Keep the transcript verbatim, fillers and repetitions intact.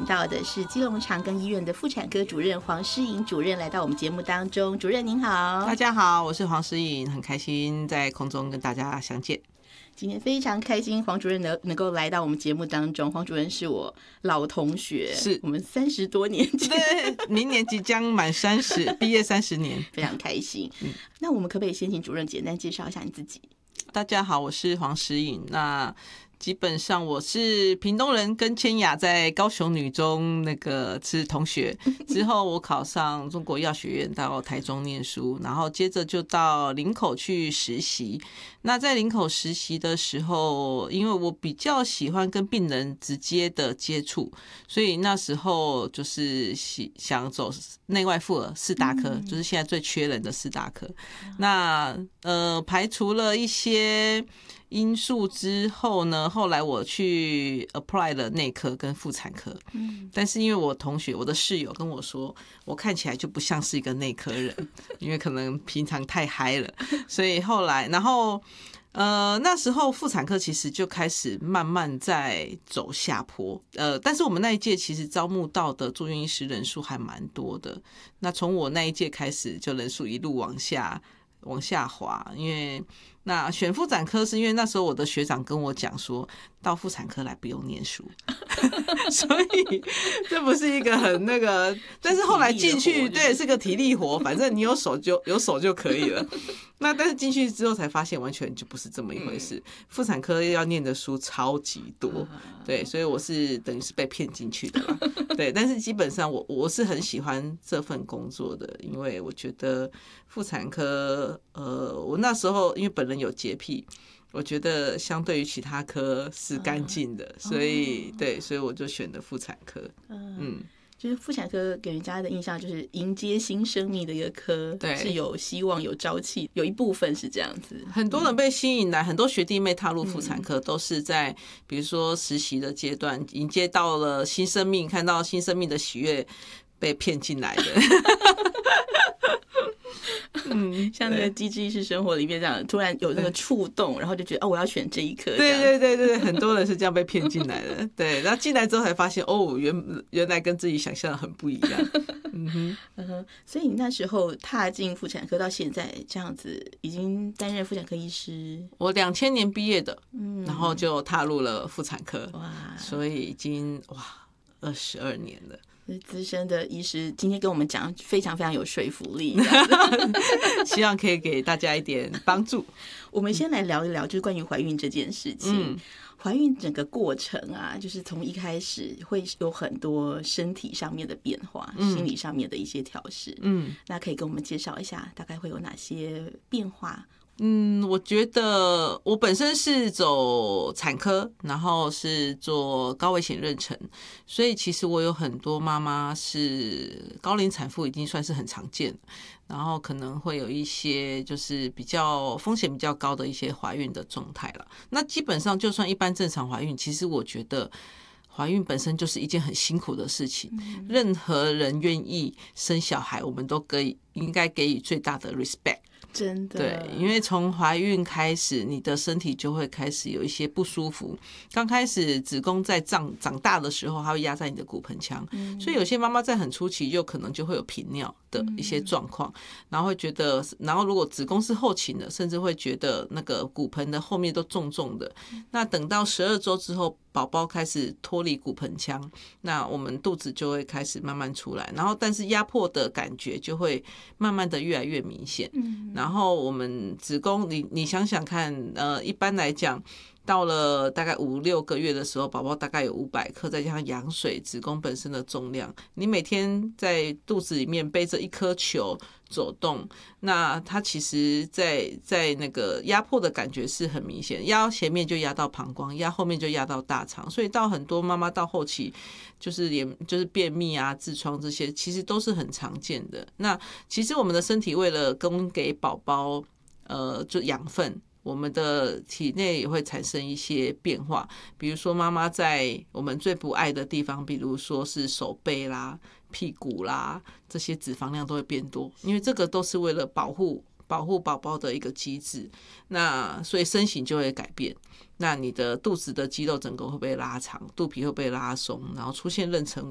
到的是基隆长庚医院的妇产科主任黄诗颖主任来到我们节目当中。主任您好。 大家好，我是黄诗颖，很开心在空中跟大家相见。 今天非常开心，黄主任能能够来到我们节目当中。黄主任是我老同学， 是我们三十多年前， 对，明年即将满三十，毕业三十年， 非常开心。嗯，那我们可不可以先请主任简单介绍一下你自己？ 大家好，我是黄诗颖。那基本上我是屏东人，跟千雅在高雄女中那个是同学。之后我考上中国药学院到台中念书，然后接着就到林口去实习。那在林口实习的时候，因为我比较喜欢跟病人直接的接触，所以那时候就是想走内外妇儿四大科，就是现在最缺人的四大科。那呃排除了一些因素之后呢，后来我去 apply 了内科跟妇产科，但是因为我同学我的室友跟我说，我看起来就不像是一个内科人，因为可能平常太嗨了，所以后来然后呃，那时候妇产科其实就开始慢慢在走下坡，呃，但是我们那一届其实招募到的住院医师人数还蛮多的，那从我那一届开始就人数一路往下往下滑，因为那选妇产科是因为那时候我的学长跟我讲说，到妇产科来不用念书，所以这不是一个很那个，但是后来进去，对，是个体力活，反正你有手就有手就可以了。那但是进去之后才发现，完全就不是这么一回事。妇产科要念的书超级多，对，所以我是等于是被骗进去的啦。对，但是基本上我我是很喜欢这份工作的，因为我觉得妇产科，呃，我那时候因为本人有洁癖，我觉得相对于其他科是干净的，所以对，所以我就选了妇产科。嗯。 就是妇产科给人家的印象就是迎接新生命的一个科，对，是有希望有朝气，有一部分是这样子。 很多人被吸引来，很多学弟妹踏入妇产科都是在比如说实习的阶段迎接到了新生命，看到新生命的喜悦被骗进来的。 嗯，像那个《机智医师生活》里面这样，突然有那个触动，然后就觉得哦，我要选这一科。 对对对对，很多人是这样被骗进来的。对，然后进来之后才发现，哦，原原来跟自己想象的很不一样。嗯哼， 嗯哼，所以你那时候踏进妇产科到现在这样子，已经担任妇产科医师。 我两千年毕业的，嗯，然后就踏入了妇产科，哇，所以已经哇二十二年了。 资深的医师今天跟我们讲非常非常有说服力， 希望可以给大家一点帮助。 我们先来聊一聊就是关于怀孕这件事情。嗯，怀孕整个过程啊，就是从一开始会有很多身体上面的变化，嗯，心理上面的一些调试。嗯，那可以跟我们介绍一下大概会有哪些变化？ 嗯，我觉得我本身是走产科，然后是做高危险妊娠，所以其实我有很多妈妈是高龄产妇，已经算是很常见，然后可能会有一些就是比较风险比较高的一些怀孕的状态了。那基本上就算一般正常怀孕，其实我觉得怀孕本身就是一件很辛苦的事情，嗯，任何人愿意生小孩，我们都可以应该给予最大的 respect。 真的， 对，因为从怀孕开始，你的身体就会开始有一些不舒服。刚开始子宫在长长大的时候，它会压在你的骨盆腔，嗯，所以有些妈妈在很初期就可能就会有频尿的一些状况，嗯，然后会觉得，然后如果子宫是后倾的，甚至会觉得那个骨盆的后面都重重的。嗯，那等到十二周之后，宝宝开始脱离骨盆腔，那我们肚子就会开始慢慢出来，然后但是压迫的感觉就会慢慢的越来越明显。嗯，然后我们子宫，你你想想看，呃，一般来讲，到了大概五六个月的时候，宝宝大概有五百克，再加上羊水、子宫本身的重量，你每天在肚子里面背着一颗球走动，那它其实在在那个压迫的感觉是很明显，压到前面就压到膀胱，压后面就压到大肠，所以到很多妈妈到后期就是连就是便秘啊、痔疮这些，其实都是很常见的。那其实我们的身体为了供给宝宝呃就养分，我们的体内也会产生一些变化，比如说妈妈在我们最不爱的地方，比如说是手背啦、屁股啦，这些脂肪量都会变多，因为这个都是为了保护保护宝宝的一个机制，那所以身形就会改变，那你的肚子的肌肉整个会被拉长，肚皮会被拉松，然后出现妊娠